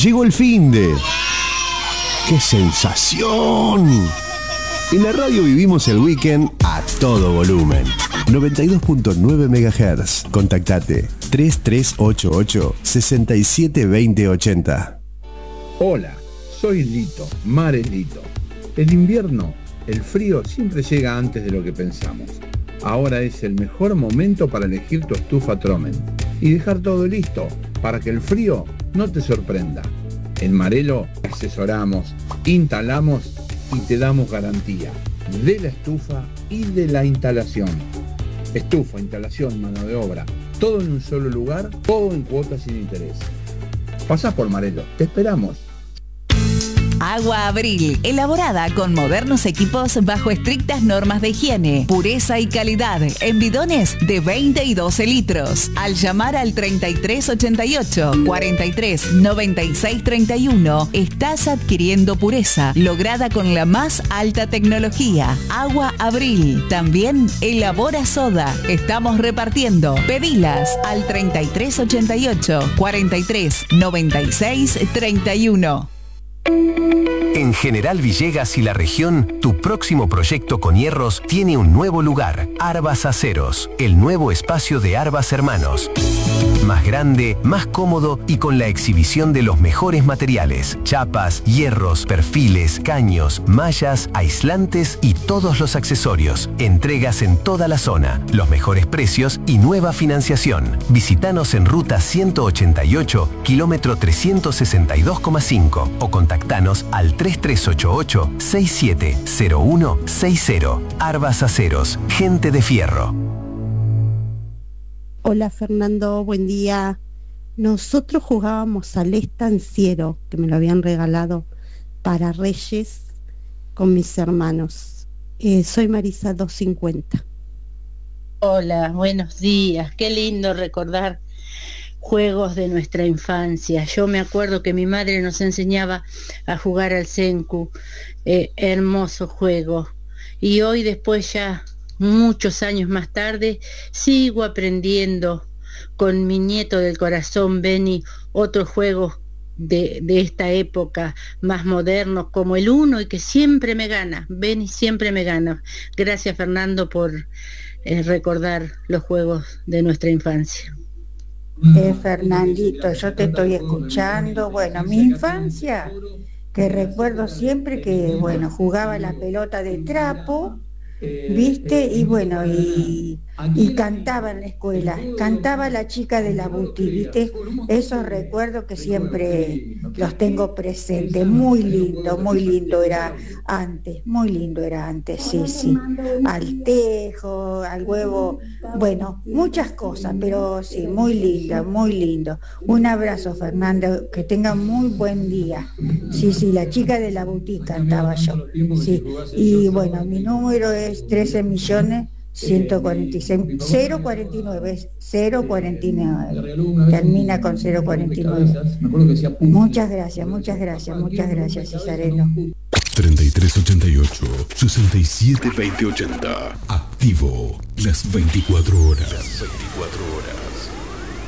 Llegó el finde. ¡Qué sensación! En la radio vivimos el weekend a todo volumen. 92.9 MHz. Contactate 3388 672080. Hola, soy Lito, Mares Lito. El invierno, el frío siempre llega antes de lo que pensamos. Ahora es el mejor momento para elegir tu estufa Tromen y dejar todo listo para que el frío no te sorprenda. En Marelo asesoramos, instalamos y te damos garantía de la estufa y de la instalación. Estufa, instalación, mano de obra, todo en un solo lugar, todo en cuotas sin interés. Pasá por Marelo, te esperamos. Agua Abril, elaborada con modernos equipos bajo estrictas normas de higiene, pureza y calidad, en bidones de 20 y 12 litros. Al llamar al 3388 43 96 31, estás adquiriendo pureza, lograda con la más alta tecnología. Agua Abril, también elabora soda. Estamos repartiendo. Pedilas al 3388 43 96 31. En General Villegas y la región, tu próximo proyecto con hierros tiene un nuevo lugar. Arbas Aceros, el nuevo espacio de Arbas Hermanos. Más grande, más cómodo y con la exhibición de los mejores materiales. Chapas, hierros, perfiles, caños, mallas, aislantes y todos los accesorios. Entregas en toda la zona, los mejores precios y nueva financiación. Visítanos en ruta 188, kilómetro 362,5 o contactanos al 3388-670160. Arbas Aceros, gente de fierro. Hola Fernando, buen día. Nosotros jugábamos al estanciero, que me lo habían regalado para Reyes con mis hermanos. Soy Marisa 250. Hola, buenos días. Qué lindo recordar juegos de nuestra infancia. Yo me acuerdo que mi madre nos enseñaba a jugar al senku, hermoso juego. Y hoy, después ya muchos años más tarde, sigo aprendiendo con mi nieto del corazón, Benny, otros juegos de esta época más modernos como el Uno, y que siempre me gana. Benny siempre me gana. Gracias, Fernando, por recordar los juegos de nuestra infancia. Fernandito, yo te estoy escuchando. Bueno, mi infancia, que recuerdo siempre que, bueno, jugaba la pelota de trapo, ¿viste? Y bueno, y cantaba en la escuela, cantaba la chica de la Buti, ¿viste? Esos recuerdos que siempre los tengo presentes. Muy lindo era antes, muy lindo era antes, sí. Al tejo, al huevo, bueno, muchas cosas, pero sí, muy lindo. Un abrazo, Fernando, que tenga muy buen día. Sí, la chica de la Buti cantaba yo, sí. Y bueno, mi número es 13.146.049, 049, termina con 049. Muchas gracias, Cesareno. 3388 672080. Activo las 24 horas.